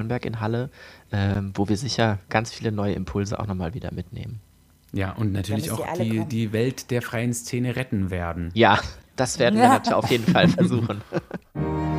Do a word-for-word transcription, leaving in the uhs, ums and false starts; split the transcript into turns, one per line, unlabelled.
Bamberg in Halle, ähm, wo wir sicher ganz viele neue Impulse auch nochmal wieder mitnehmen.
Ja, und natürlich auch die,
kommen.
die Welt der freien Szene retten werden.
Ja, das werden wir natürlich auf jeden Fall versuchen.